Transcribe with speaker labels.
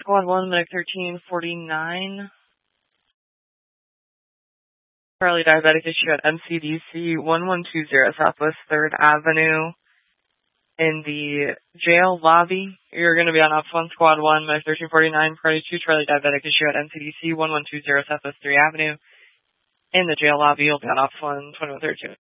Speaker 1: Squad 1, Medic 1349. Charlie Diabetic issue at MCDC 1120 Southwest 3rd Avenue in the jail lobby. You're going to be on Ops 1, Squad 1, Medic 1349, Party 2, Charlie Diabetic issue at MCDC 1120 Southwest 3rd Avenue in the jail lobby. You'll be on Ops 1, 2132.